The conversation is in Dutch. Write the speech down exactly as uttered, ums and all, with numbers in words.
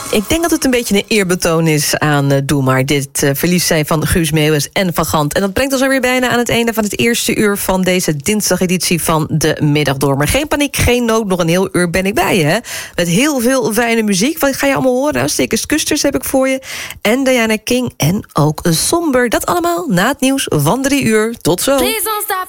Ik denk dat het een beetje een eerbetoon is aan uh, Doe Maar. Dit uh, verliefd zijn van Guus Meeuwis en Van Gant. En dat brengt ons alweer bijna aan het einde van het eerste uur van deze dinsdageditie van de Middagdormer. Maar geen paniek, geen nood, nog een heel uur ben ik bij je. Hè? Met heel veel fijne muziek. Wat ga je allemaal horen? Nou, Stickers Kusters heb ik voor je. En Diana King en ook Somber. Dat allemaal na het nieuws van drie uur. Tot zo. Please don't stop